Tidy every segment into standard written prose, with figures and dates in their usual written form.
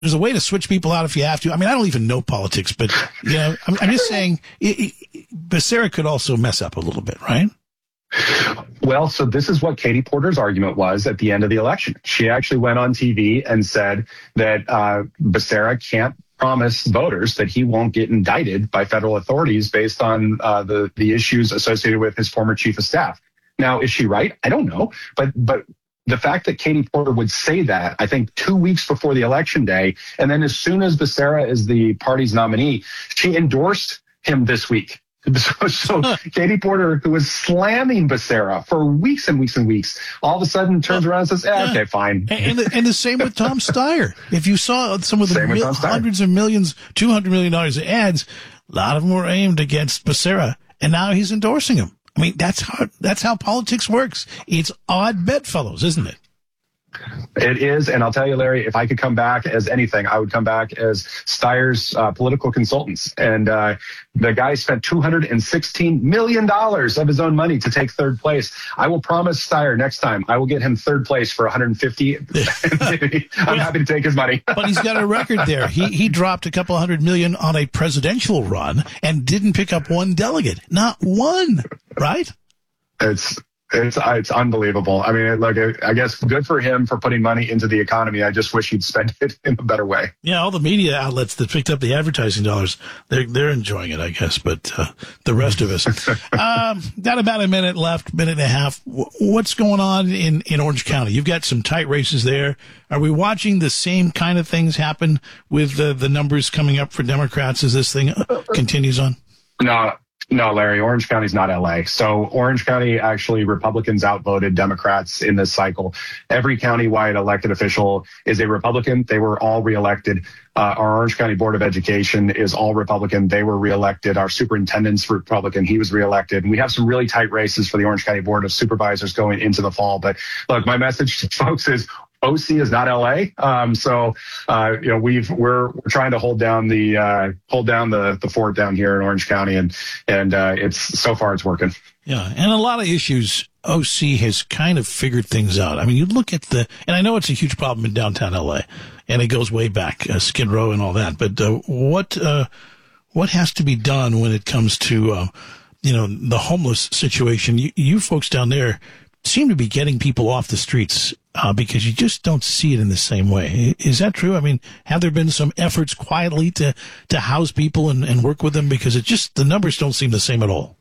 There's a way to switch people out if you have to. I mean, I don't even know politics, but, I'm just saying Becerra could also mess up a little bit, right? Well, so this is what Katie Porter's argument was at the end of the election. She actually went on TV and said that Becerra can't promise voters that he won't get indicted by federal authorities based on the issues associated with his former chief of staff. Now, is she right? I don't know. But the fact that Katie Porter would say that, I think 2 weeks before the election day, and then as soon as Becerra is the party's nominee, she endorsed him this week. So Katie Porter, who was slamming Becerra for weeks and weeks and weeks, all of a sudden turns around and says, okay, fine. And the same with Tom Steyer. If you saw some of the hundreds of millions, $200 million of ads, a lot of them were aimed against Becerra, and now he's endorsing him. I mean, that's how politics works. It's odd bedfellows, isn't it? It is, and I'll tell you, Larry, if I could come back as anything, I would come back as Steyer's political consultants. And the guy spent $216 million of his own money to take third place. I will promise Steyer next time I will get him third place for 150. I'm happy to take his money. But he's got a record there. He dropped a couple $100 million on a presidential run and didn't pick up one delegate. Not one, right? It's unbelievable. I mean, look, I guess good for him for putting money into the economy. I just wish he'd spent it in a better way. Yeah, all the media outlets that picked up the advertising dollars, they're enjoying it, I guess. But the rest of us, got about a minute left, minute and a half. What's going on in Orange County? You've got some tight races there. Are we watching the same kind of things happen with the numbers coming up for Democrats as this thing continues on? No, Larry, Orange County's not LA. So Orange County, actually, Republicans outvoted Democrats in this cycle. Every countywide elected official is a Republican. They were all reelected. Our Orange County Board of Education is all Republican. They were reelected. Our superintendent's Republican. He was reelected. And we have some really tight races for the Orange County Board of Supervisors going into the fall. But look, my message to folks is OC is not LA. We're trying to hold down the fort down here in Orange County, and it's so far it's working. Yeah, and a lot of issues. OC has kind of figured things out. I mean, you look at and I know it's a huge problem in downtown LA, and it goes way back, Skid Row and all that. But what has to be done when it comes to the homeless situation? You folks down there seem to be getting people off the streets because you just don't see it in the same way. Is that true? I mean, have there been some efforts quietly to house people and work with them? Because the numbers don't seem the same at all.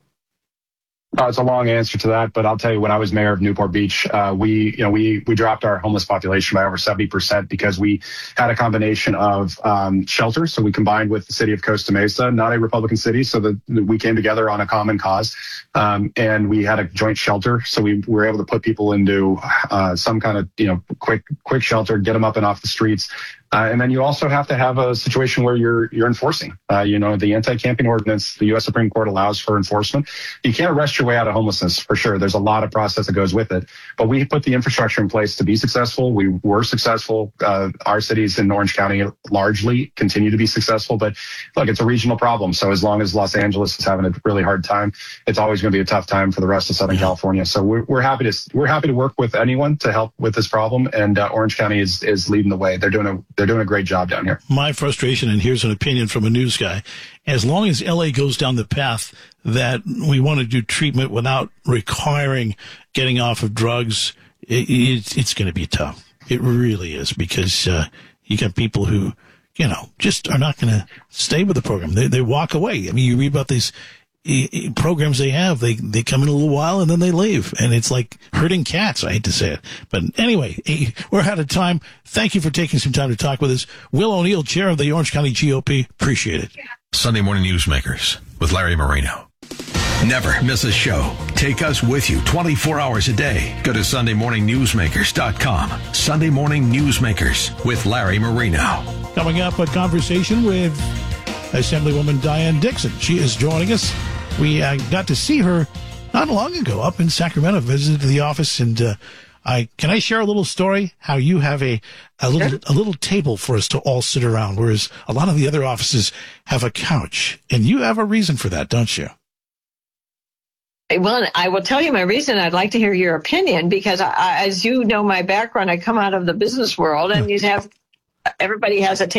It's a long answer to that, but I'll tell you, when I was mayor of Newport Beach, we dropped our homeless population by over 70% because we had a combination of shelters. So we combined with the city of Costa Mesa, not a Republican city, so that we came together on a common cause, and we had a joint shelter. So we were able to put people into some kind of quick shelter, get them up and off the streets. And then you also have to have a situation where you're enforcing. The anti-camping ordinance, the U.S. Supreme Court allows for enforcement. You can't arrest your way out of homelessness, for sure. There's a lot of process that goes with it. But we put the infrastructure in place to be successful. We were successful. Our cities in Orange County largely continue to be successful. But look, it's a regional problem. So as long as Los Angeles is having a really hard time, it's always going to be a tough time for the rest of Southern California. So we're happy to work with anyone to help with this problem. And Orange County is leading the way. They're doing a great job down here. My frustration, and here's an opinion from a news guy, as long as LA goes down the path that we want to do treatment without requiring getting off of drugs, it's going to be tough. It really is, because you got people who, just are not going to stay with the program. They walk away. I mean, you read about these programs they have, they come in a little while and then they leave, and it's like herding cats. I hate to say it, but anyway, we're out of time. Thank you for taking some time to talk with us. Will O'Neill, chair of the Orange County GOP, appreciate it. Sunday Morning Newsmakers with Larry Marino. Never miss a show. Take us with you 24 hours a day. Go to SundayMorningNewsmakers.com. Sunday Morning Newsmakers with Larry Marino. Coming up, a conversation with Assemblywoman Diane Dixon. She is joining us. We got to see her not long ago up in Sacramento, visited the office, and can I share a little story? How you have a little table for us to all sit around, whereas a lot of the other offices have a couch, and you have a reason for that, don't you? Well, I will tell you my reason. I'd like to hear your opinion, because as you know, my background, I come out of the business world, and you have everybody has a